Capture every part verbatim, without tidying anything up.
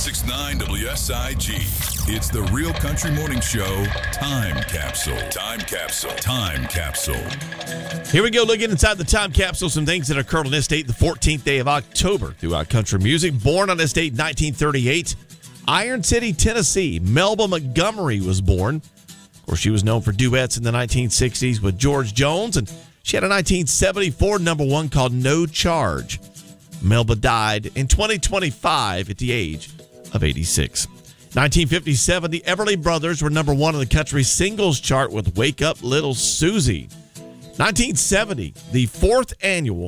ninety-six point nine W S I G. It's the Real Country Morning Show Time Capsule. Time Capsule. Time Capsule. Here we go, looking inside the Time Capsule. Some things that occurred on this date, the fourteenth day of October, throughout country music. Born on this date, nineteen thirty-eight, Iron City, Tennessee, Melba Montgomery was born. Of course, she was known for duets in the nineteen sixties with George Jones, and she had a nineteen seventy-four number one called No Charge. Melba died in twenty twenty-five at the age of eighty-six. nineteen fifty-seven, the Everly Brothers were number one on the country singles chart with Wake Up Little Susie. nineteen seventy, the fourth annual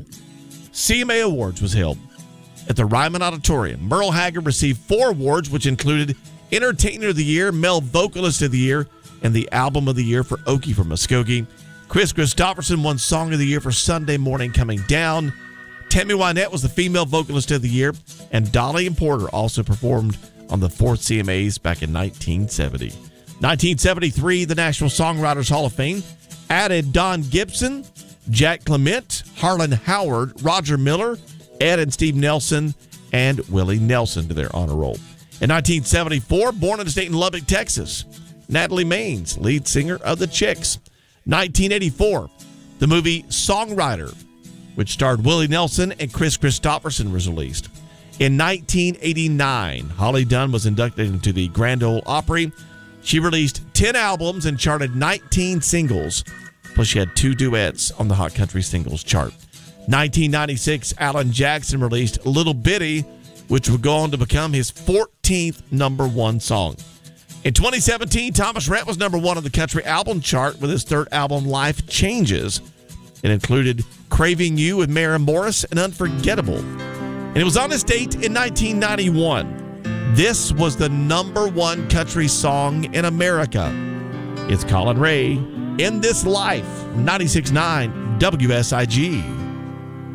C M A Awards was held at the Ryman Auditorium. Merle Haggard received four awards, which included Entertainer of the Year, Male Vocalist of the Year, and the Album of the Year for Okie from Muskogee. Chris Christopherson won Song of the Year for Sunday Morning Coming Down. Tammy Wynette was the Female Vocalist of the Year, and Dolly and Porter also performed on the fourth C M As back in nineteen seventy. nineteen seventy-three, the National Songwriters Hall of Fame added Don Gibson, Jack Clement, Harlan Howard, Roger Miller, Ed and Steve Nelson, and Willie Nelson to their honor roll. In nineteen seventy-four, born in the state in Lubbock, Texas, Natalie Maines, lead singer of the Chicks. nineteen eighty-four, the movie Songwriter, which starred Willie Nelson and Chris Christopherson, was released. In nineteen eighty-nine, Holly Dunn was inducted into the Grand Ole Opry. She released ten albums and charted nineteen singles, plus she had two duets on the Hot Country Singles chart. nineteen ninety-six, Alan Jackson released Little Bitty, which would go on to become his fourteenth number one song. In twenty seventeen, Thomas Rhett was number one on the country album chart with his third album, Life Changes. It included Craving You with Maren Morris and Unforgettable. And it was on this date in nineteen ninety-one. This was the number one country song in America. It's Colin Ray, In This Life, ninety-six point nine W S I G.